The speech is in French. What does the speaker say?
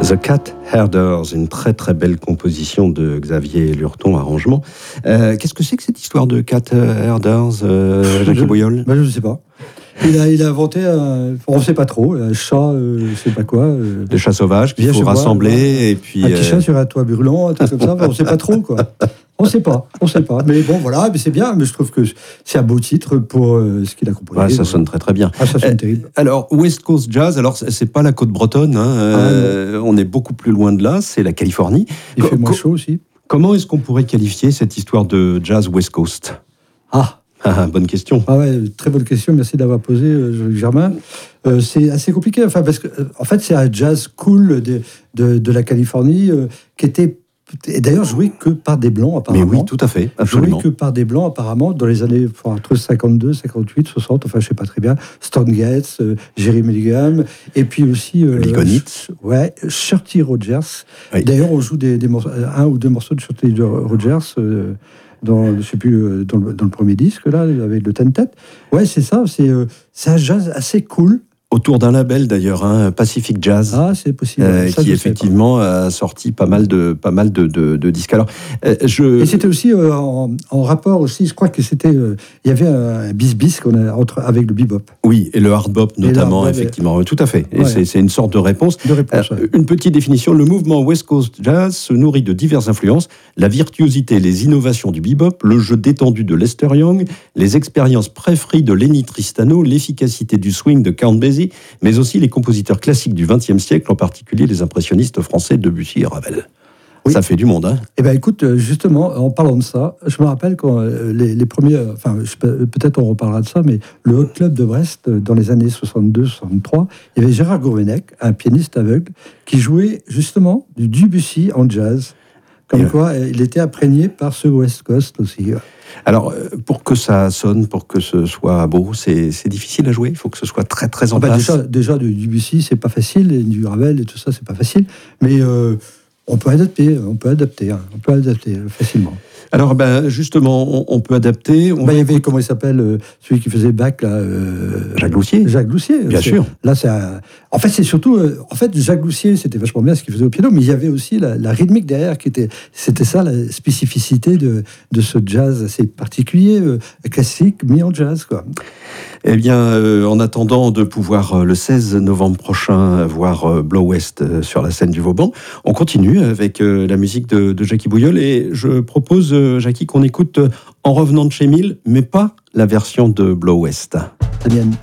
The Cat Herders, une très très belle composition de Xavier Lurton, arrangement. Qu'est-ce que c'est que cette histoire de Cat Herders, Jackie Boyol? Je ne sais pas. Il a inventé on ne sait pas trop, un chat, je ne sais pas quoi. Des chats sauvages qu'il faut rassembler. Et puis, un petit chat sur un toit brûlant, un truc comme ça, on ne sait pas trop, quoi. On ne sait pas. Mais bon, voilà, mais c'est bien. Mais je trouve que c'est un beau titre pour ce qu'il a composé. Ouais, ça sonne très très bien. Ah, ça sonne terrible. Alors, West Coast Jazz, alors c'est pas la côte bretonne, hein, on est beaucoup plus loin de là, c'est la Californie. Il fait moins chaud aussi. Comment est-ce qu'on pourrait qualifier cette histoire de jazz West Coast? Bonne question. Ah ouais, très bonne question. Merci d'avoir posé, Germain. C'est assez compliqué, parce que en fait, c'est un jazz cool de la Californie qui était et d'ailleurs joué que par des blancs apparemment. Mais oui, tout à fait, absolument. Joué que par des blancs apparemment dans les années entre 52, 58, 60, enfin je sais pas très bien. Stan Getz, Jerry Mulligan, et puis aussi Ligonitz. Shorty Rogers. Oui. D'ailleurs, on joue un ou deux morceaux de Shorty Rogers. Je sais plus, dans le premier disque, là, avec le Ten-Tet. Ouais, c'est ça, c'est un jazz assez cool. Autour d'un label d'ailleurs, Pacific Jazz. Ah, c'est possible. Qui effectivement a sorti pas mal de disques. Alors, Et c'était aussi en rapport aussi, je crois que c'était, il y avait un bis avec le bebop. Oui, et le hard bop notamment, effectivement, tout à fait. Et c'est une sorte de réponse. Une petite définition, le mouvement West Coast Jazz se nourrit de diverses influences, la virtuosité et les innovations du bebop, le jeu détendu de Lester Young, les expériences pré-free de Lenny Tristano, l'efficacité du swing de Count Basie, mais aussi les compositeurs classiques du XXe siècle, en particulier les impressionnistes français Debussy et Ravel. Oui. Ça fait du monde, hein. Eh bien, écoute, justement, en parlant de ça, je me rappelle quand les premiers... peut-être on reparlera de ça, mais le Hot Club de Brest, dans les années 62-63, il y avait Gérard Gourvenec, un pianiste aveugle, qui jouait justement du Debussy en jazz. Comme quoi, il était imprégné par ce West Coast aussi. Alors, pour que ça sonne, pour que ce soit beau, c'est difficile à jouer. Il faut que ce soit très, très en place. Déjà, du Debussy, c'est pas facile, et du Ravel et tout ça, c'est pas facile. Mais on peut adapter facilement. Alors, justement, on peut adapter. Il y avait, comment il s'appelle, celui qui faisait Bach, là, Jacques Gloussier. Jacques Gloussier. Bien sûr. Là, en fait, c'est surtout... Jacques Gloussier, c'était vachement bien ce qu'il faisait au piano, mais il y avait aussi la rythmique derrière c'était ça, la spécificité de ce jazz assez particulier, classique, mis en jazz, quoi. Eh bien, en attendant de pouvoir, le 16 novembre prochain, voir Blow West sur la scène du Vauban, on continue avec la musique de Jackie Bouyol, et je propose, Jackie, qu'on écoute En revenant de chez Mille, mais pas la version de Blow West. Très bien.